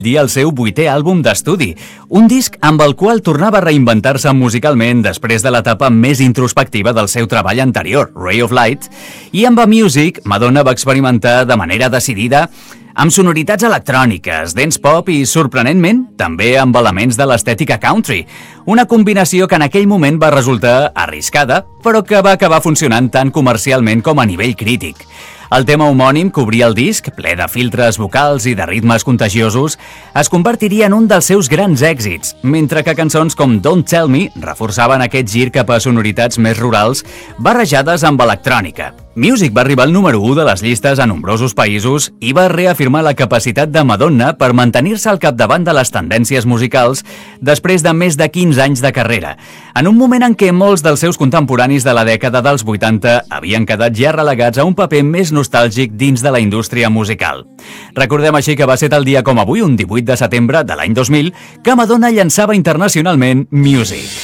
dir el seu 8è àlbum d'estudi, un disc amb el qual tornava a reinventar-se musicalment després de l'etapa més introspectiva del seu treball anterior, Ray of Light, i amb A Music, Madonna va experimentar de manera decidida amb sonoritats electròniques, dance pop i, sorprenentment, també amb elements de l'estètica country, una combinació que en aquell moment va resultar arriscada, però que va acabar funcionant tant comercialment com a nivell crític. El tema homònim que obria el disc, ple de filtres vocals i de ritmes contagiosos, es convertiria en un dels seus grans èxits, mentre que cançons com Don't Tell Me reforçaven aquest gir cap a sonoritats més rurals barrejades amb electrònica. Music va arribar al número 1 de les llistes a nombrosos països i va reafirmar la capacitat de Madonna per mantenir-se al capdavant de les tendències musicals després de més de 15 anys de carrera, en un moment en què molts dels seus contemporanis de la dècada dels 80 havien quedat ja relegats a un paper més nostàlgic dins de la indústria musical. Recordem així que va ser tal dia com avui, un 18 de setembre de l'any 2000, que Madonna llançava internacionalment Music.